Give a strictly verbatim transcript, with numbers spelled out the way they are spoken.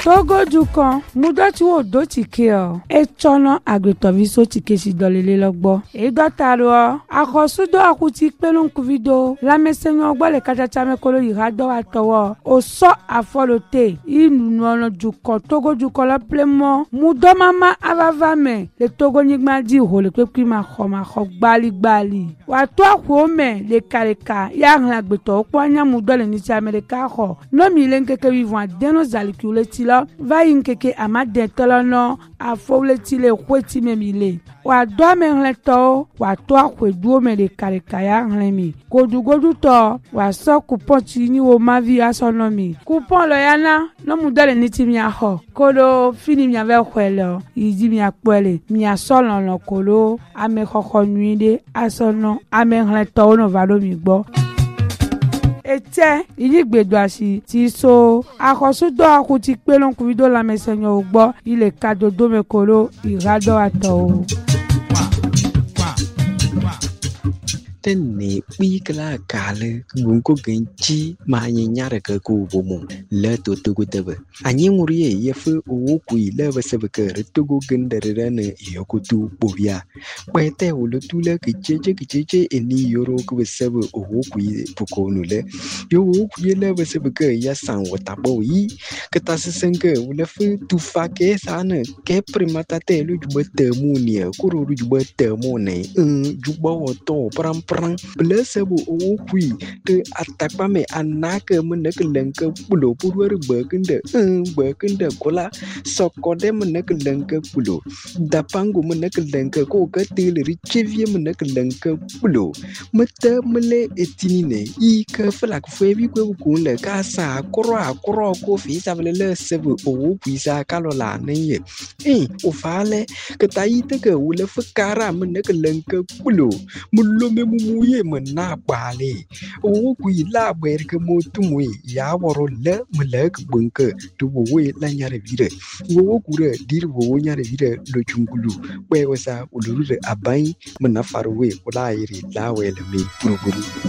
Togo dukan mudoti wo do tike o e chono agbetovi so tike si dolele logbo e dotaro akosudo akuti pelun kuvido la mesenyo gbo le kachacha mekolo yirado atowo o so afolote inu no dukan Togo dukan la plemo mudo mama avava me le Togo nigma di ho le pepi ma kho ma kho gbali gbali wa to akwo me le kareka ya ran agbeto opo anya mudo le ni ti America kho no mi le nkeke vivant deno zalikule ti lo va yinkeke amade tolono afowle ti le kweti memile wa do me nleto wa to akwedu me le kareka ya ran mi godu godu to wa so coupon ti ni wo ma vi asono mi coupon lo yana no mudo le ni ti mi aho kodo fini mi ave kwelo yidi mi apole mi asolo no kolo ame koko nuide asono ame nleto no valo mi gbo ete iligbedo asi ti so akosudo akuti pelon kuvido la mesenyo ogbo ile kadodo mekolo irado ato tenne pikla kale gunko genchi ma nyanyare ka ku bomo le to to gutebe anyi nguriye yefu owo ku ile basebe ka retogo gendere ne yokutu bobia kwete wolo tule kicheche kicheche eni yoro ku basebe owo ku pokonu le yo owo ku ile basebe ka ya san wotabo yi kata sesenke wole fu tu fake sana ke primata te lu jubete munia kuru jubete mone jubwa woto pram Blessable o qui to attack me and naka munakanka pulo purware burkinde burkinde cola so codem munakanka pulo da pango munakanka ko katil richivia munakanka pulo mata mele etinine i ka flak febi ko kunle ka sa kro akro ko fi sabele sebe o pisa kalola ne eh o fale ka tayite ka wala fakara munakanka pulo mullo me muye mena bale o ku ila ber ke motumwe ya woro le mlek bunke to we la nyare vire wo ku re dir wo nyare vire lo chungulu we wasa uluru abai mena farwe wala iri la we le mi puruguru